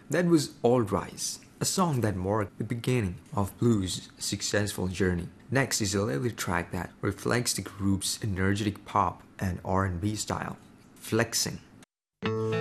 That was All Rise, a song that marked the beginning of blues' successful journey. Next is a lively track that reflects the group's energetic pop and R&B style, Flexing.